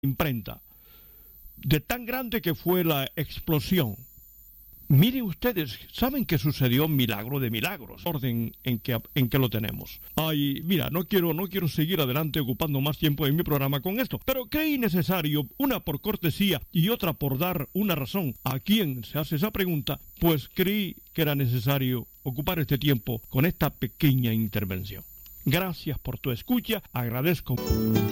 imprenta, de tan grande que fue la explosión. Miren ustedes, ¿saben qué sucedió? Milagro de milagros, orden en que lo tenemos. Ay, mira, no quiero seguir adelante ocupando más tiempo en mi programa con esto, pero creí necesario, una por cortesía y otra por dar una razón a quien se hace esa pregunta, pues creí que era necesario ocupar este tiempo con esta pequeña intervención. Gracias por tu escucha, agradezco.